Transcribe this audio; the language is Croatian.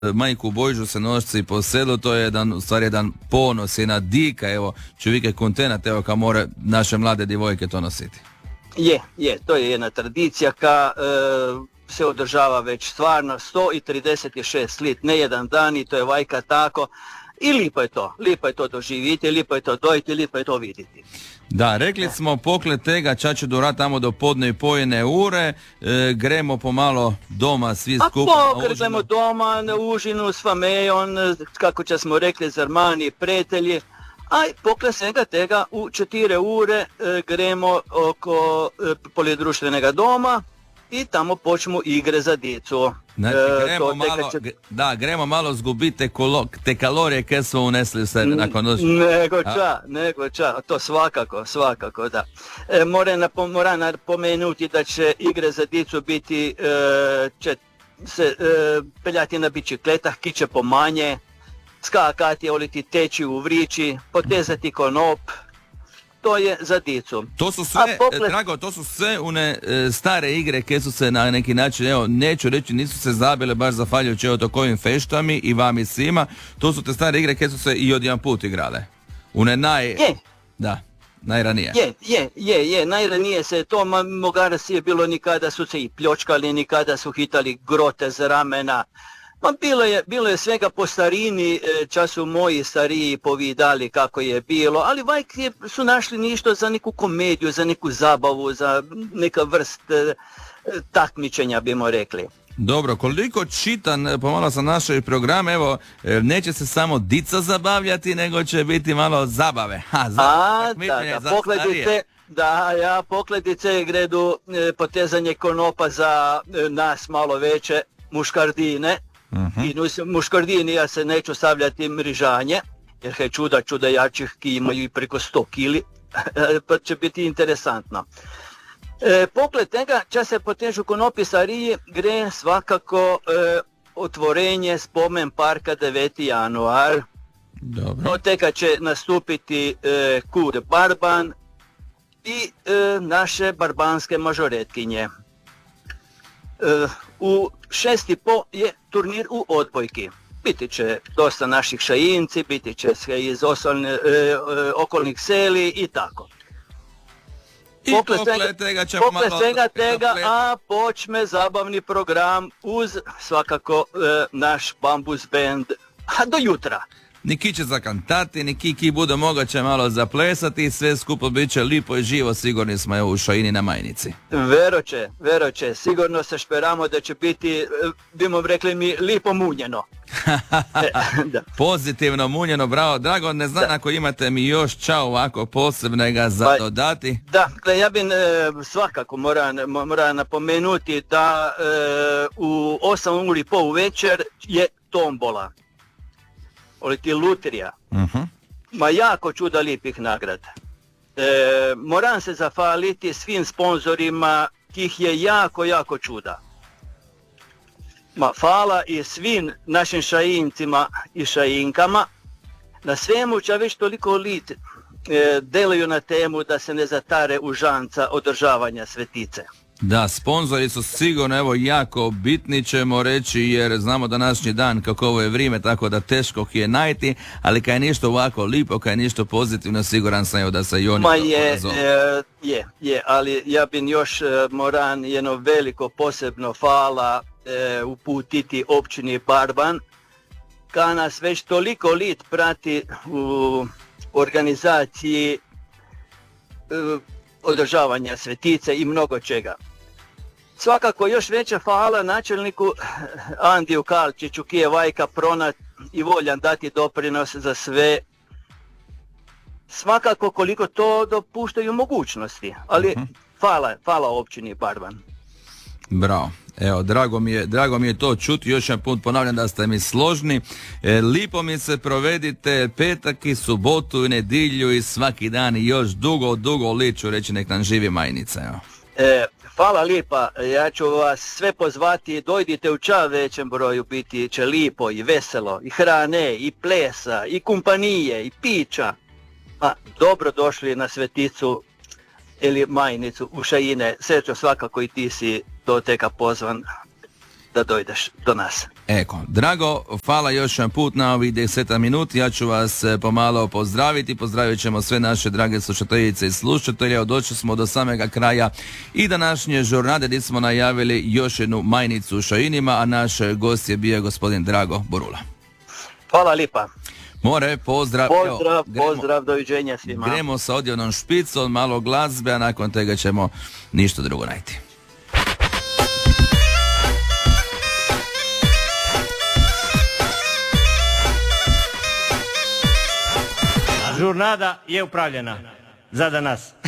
majku Božju se nosci po selu, to je u stvari jedan ponos, jedna dika, evo, čovjek kontenat, evo, kao more naše mlade djevojke to nositi. To je jedna tradicija ka se održava već stvarno 136 let, ne jedan dan i to je vajka tako i lipo je to doživjeti, lipo je to dojiti, lipo je to vidjeti. Da, rekli smo poklet tega, čače dura tamo do podne i pojene ure, gremo pomalo doma svi skupa. Gremo doma na užinu s famejom, kako će smo rekli, zarmani, prijatelji, a poklet svega tega u 4 ure gremo oko poljedruštvenega doma i tamo počnemo igre za djecu. Znači, gremo malo zgubiti te kalorije koje smo unesli u sebe nakon noći. Nego ča, to svakako, da. Moram napomenuti da će igre za djecu biti, će se peljati na bicikletah, ki će pomanje, skakati, oliti teći u vrići, potezati konop. To je za djecu. To su sve, Drago, to su sve one stare igre koje su se na neki način, evo, neću reći, nisu se zabile baš zahvaljujući evo takovim feštami i vami svima. To su te stare igre koje su se i odjedan put igrale. Najranije. Najranije se to, mogara si je bilo nikada su se i pljočkali, nikada su hitali grote za ramena. Bilo je svega po starini, času moji stariji povidali kako je bilo, ali vajke su našli ništo za neku komediju, za neku zabavu, za neka vrst takmičenja, bimo rekli. Dobro, koliko čitan pomalo za naše programe, evo, neće se samo dica zabavljati, nego će biti malo zabave. Pokledice gredu potezanje konopa za nas malo veće muškardine. I muškardini ja se neću stavljati mrižanje, jer je čuda jačih ki imaju i preko 100 kili, pa će biti interesantno. Pogled tega, če se potežu konopi stariji, gre svakako otvorenje spomen parka 9. januar. Dobro. Od tega će nastupiti kur Barban i naše barbanske mažoretkinje. U 6:30 je turnir u odbojki. Biti će dosta naših šajinci, biti će sve iz okolnih seli i tako. Pokle svega, a počne zabavni program uz svakako naš Bambus Band, a do jutra. Niki će zakantati, niki bude moguće malo zaplesati, sve skupo bit će lipo i živo, sigurni smo u Šajini na Majnici. Veroće, sigurno se šperamo da će biti, bimo rekli mi, lipo munjeno. Pozitivno munjeno, bravo, Drago, ne znam ako imate mi još ovako posebnega za dodati. Da, ja bi svakako moram napomenuti da u 8:30 večer je tombola. Oliti lutrija. Ma jako čuda lijepih nagrada. Moram se zahvaliti svim sponzorima, kih je jako čuda. Hvala i svim našim šajincima i šajinkama. Na svemu će već toliko lit delaju na temu da se ne zatare užanca održavanja svetice. Da, sponzori su sigurno evo jako bitni, ćemo reći, jer znamo današnji dan kako ovo je vrijeme, tako da teško je najti, ali kaj je ništo ovako lipo, kaj je ništo pozitivno, siguran sam evo da se i oni ali ja bin još moram jedno veliko posebno hvala uputiti općini Barban, ka nas već toliko lit prati u organizaciji održavanja svetice i mnogo čega. Svakako još veća hvala načelniku Andiju Kalčiću, ki je vajka pronat i voljan dati doprinos za sve. Svakako koliko to dopuštaju mogućnosti, ali hvala općini Barban. Bravo. Evo, drago mi je to čuti, još jedan put ponavljam da ste mi složni. Lipo mi se provedite petak i subotu i nedilju i svaki dan i još dugo liču reći nek nam živi Majnica. Hvala lipa, ja ću vas sve pozvati, dojdite u većem broju, biti će lipo i veselo, i hrane, i plesa, i kumpanije, i pića. Dobro došli na sveticu ili Majnicu u Šajine. Srećo, svakako i ti si do teka pozvan da dojdeš do nas. Eko, Drago, hvala još jedan put na ovih 10 minuta. Ja ću vas pomalo pozdraviti. Pozdravit ćemo sve naše drage slušateljice i slušatelje. Došli smo do samega kraja i današnje žurnade gdje smo najavili još jednu majnicu u Šajinima, a naš gost je bio gospodin Drago Borula. Hvala lipa. More, pozdrav. Pozdrav, doviđenja svima. Gremo sa odjevnom špicom, malo glazbe, a nakon toga ćemo ništa drugo najti. Žurnada je upravljena za danas.